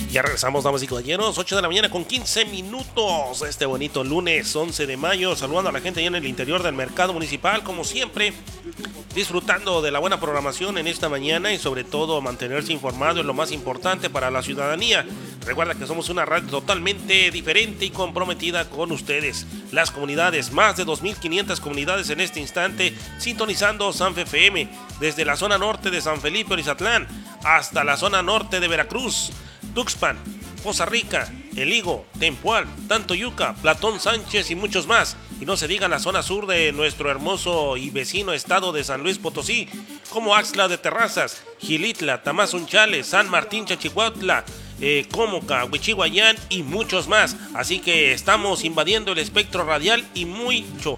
Ya regresamos, damas y caballeros, 8 de la mañana con 15 minutos. Este bonito lunes 11 de mayo, saludando a la gente allá en el interior del mercado municipal, como siempre, disfrutando de la buena programación en esta mañana y sobre todo mantenerse informado es lo más importante para la ciudadanía. Recuerda que somos una radio totalmente diferente y comprometida con ustedes, las comunidades, más de 2.500 comunidades en este instante, sintonizando Sanfe FM, desde la zona norte de San Felipe Orizatlán hasta la zona norte de Veracruz, Tuxpan, Poza Rica, El Higo, Tempual, Tantoyuca, Platón Sánchez y muchos más. Y no se diga la zona sur de nuestro hermoso y vecino estado de San Luis Potosí, como Axtla de Terrazas, Gilitla, Tamazunchale, San Martín Chachicuautla, Comoca, Huichihuayán y muchos más. Así que estamos invadiendo el espectro radial y mucho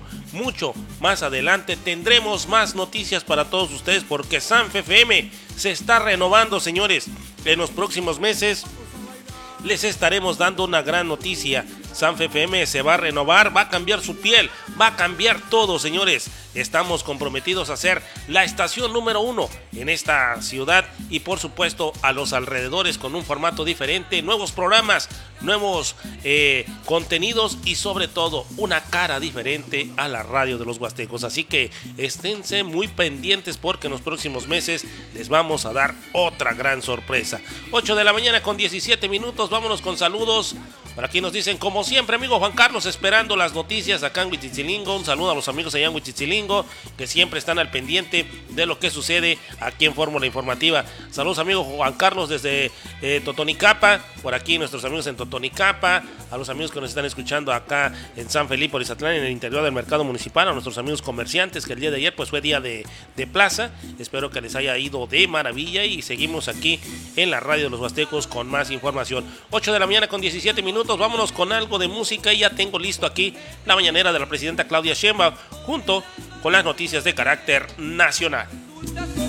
más adelante tendremos más noticias para todos ustedes, porque Sanfe FM se está renovando, señores. En los próximos meses les estaremos dando una gran noticia. Sanfe FM se va a renovar, va a cambiar su piel, va a cambiar todo, señores. Estamos comprometidos a ser la estación número 1 en esta ciudad y por supuesto a los alrededores, con un formato diferente, nuevos programas, nuevos contenidos y sobre todo una cara diferente a la radio de los huastecos. Así que esténse muy pendientes porque en los próximos meses les vamos a dar otra gran sorpresa. 8 de la mañana con 17 minutos, vámonos con saludos. Por aquí nos dicen, como siempre, amigo Juan Carlos, esperando las noticias acá en Huitzilingo. Un saludo a los amigos allá en Huitzilingo, que siempre están al pendiente de lo que sucede aquí en Fórmula Informativa. Saludos, amigo Juan Carlos, desde Totonicapa, por aquí nuestros amigos en Totonicapa, a los amigos que nos están escuchando acá en San Felipe Orizatlán, en el interior del mercado municipal, a nuestros amigos comerciantes, que el día de ayer pues fue día de plaza. Espero que les haya ido de maravilla y seguimos aquí en la radio de los huastecos con más información. 8 de la mañana con 17 minutos. Vámonos con algo de música y ya tengo listo aquí la mañanera de la presidenta Claudia Sheinbaum junto con las noticias de carácter nacional.